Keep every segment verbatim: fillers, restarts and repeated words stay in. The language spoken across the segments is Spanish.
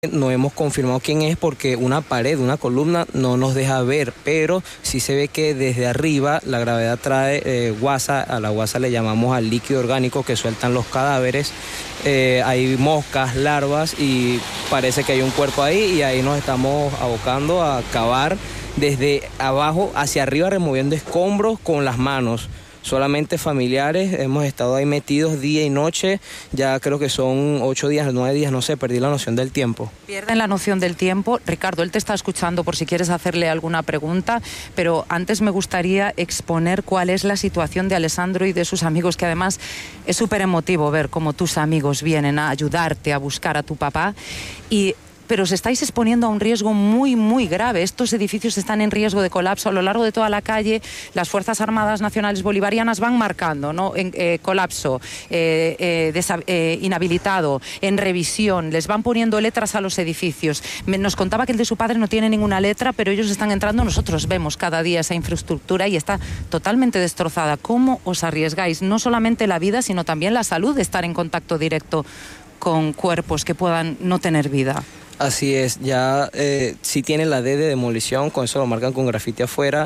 No hemos confirmado quién es porque una pared, una columna no nos deja ver, pero sí se ve que desde arriba la gravedad trae eh, guasa, a la guasa le llamamos al líquido orgánico que sueltan los cadáveres, eh, hay moscas, larvas y parece que hay un cuerpo ahí y ahí nos estamos abocando a cavar desde abajo hacia arriba removiendo escombros con las manos. Solamente familiares, hemos estado ahí metidos día y noche, ya creo que son ocho días, nueve días, no sé, perdí la noción del tiempo. Pierden la noción del tiempo. Ricardo, él te está escuchando por si quieres hacerle alguna pregunta, pero antes me gustaría exponer cuál es la situación de Alessandro y de sus amigos, que además es súper emotivo ver cómo tus amigos vienen a ayudarte a buscar a tu papá y... pero os estáis exponiendo a un riesgo muy, muy grave. Estos edificios están en riesgo de colapso a lo largo de toda la calle. Las Fuerzas Armadas Nacionales Bolivarianas van marcando, ¿no? En eh, colapso, eh, eh, desa- eh, inhabilitado, en revisión. Les van poniendo letras a los edificios. Me, nos contaba que el de su padre no tiene ninguna letra, pero ellos están entrando. Nosotros vemos cada día esa infraestructura y está totalmente destrozada. ¿Cómo os arriesgáis? No solamente la vida, sino también la salud de estar en contacto directo con cuerpos que puedan no tener vida. Así es, ya eh, sí tiene la D de demolición, con eso lo marcan con grafiti afuera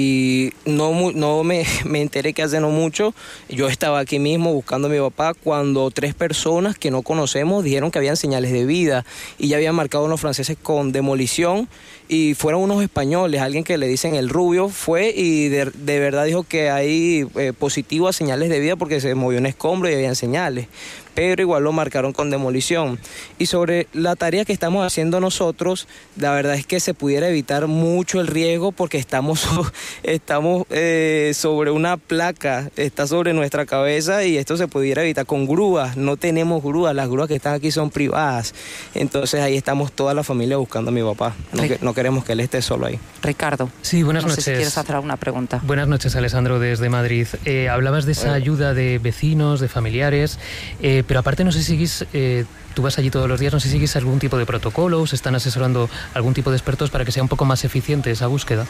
y no, no me, me enteré que hace no mucho, yo estaba aquí mismo buscando a mi papá cuando tres personas que no conocemos dijeron que habían señales de vida y ya habían marcado unos franceses con demolición y fueron unos españoles, alguien que le dicen el rubio fue y de, de verdad dijo que hay eh, positivo a señales de vida porque se movió un escombro y habían señales, pero igual lo marcaron con demolición. Y sobre la tarea que estamos haciendo nosotros, la verdad es que se pudiera evitar mucho el riesgo porque estamos, estamos eh, sobre una placa, está sobre nuestra cabeza y esto se pudiera evitar con grúas. No tenemos grúas, las grúas que están aquí son privadas. Entonces ahí estamos toda la familia buscando a mi papá. No, que, no queremos que él esté solo ahí. Ricardo. Sí, buenas no noches. Sé si quieres hacer alguna pregunta. Buenas noches, Alessandro, desde Madrid. Eh, hablabas de esa bueno. ayuda de vecinos, de familiares, eh, pero aparte no sé si seguís, eh, tú vas allí todos los días, no sé si seguís algún tipo de protocolo, os están asesorando algún tipo de expertos para que sea un poco más eficiente esa búsqueda.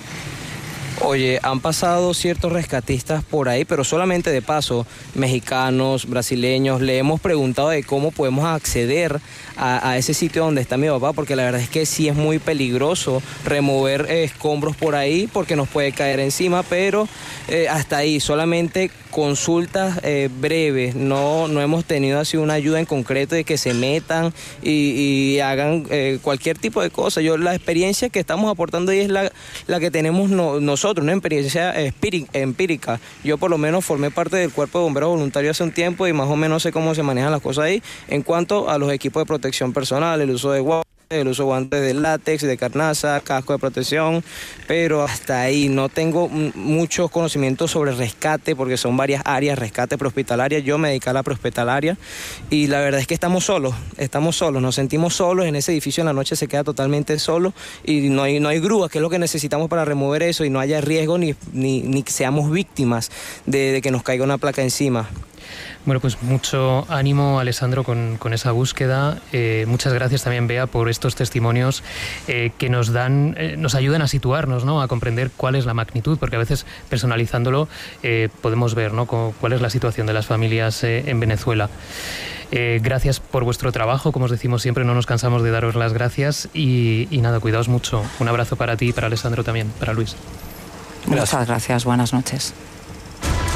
Oye, han pasado ciertos rescatistas por ahí, pero solamente de paso, mexicanos, brasileños, le hemos preguntado de cómo podemos acceder a, a ese sitio donde está mi papá, porque la verdad es que sí es muy peligroso remover eh, escombros por ahí, porque nos puede caer encima, pero eh, hasta ahí, solamente consultas eh, breves, no, no hemos tenido así una ayuda en concreto de que se metan y, y hagan eh, cualquier tipo de cosa. Yo la experiencia que estamos aportando ahí es la, la que tenemos no, nosotros, una experiencia empírica. Yo por lo menos formé parte del cuerpo de bomberos voluntarios hace un tiempo y más o menos sé cómo se manejan las cosas ahí en cuanto a los equipos de protección personal, el uso de guantes, el uso de guantes de látex, de carnaza, casco de protección, pero hasta ahí no tengo muchos conocimientos sobre rescate porque son varias áreas, rescate prehospitalaria, yo me dedico a la prehospitalaria y la verdad es que estamos solos, estamos solos, nos sentimos solos, en ese edificio en la noche se queda totalmente solo y no hay, no hay grúas, que es lo que necesitamos para remover eso y no haya riesgo ni, ni, ni seamos víctimas de, de que nos caiga una placa encima. Bueno, pues mucho ánimo, Alessandro, con, con esa búsqueda. Eh, muchas gracias también, Bea, por estos testimonios eh, que nos dan, eh, nos ayudan a situarnos, ¿no? A comprender cuál es la magnitud, porque a veces personalizándolo eh, podemos ver, ¿no? Cuál es la situación de las familias eh, en Venezuela. Eh, gracias por vuestro trabajo, como os decimos siempre, no nos cansamos de daros las gracias y, y nada, cuidaos mucho. Un abrazo para ti y para Alessandro también, para Luis. Gracias. Muchas gracias, buenas noches.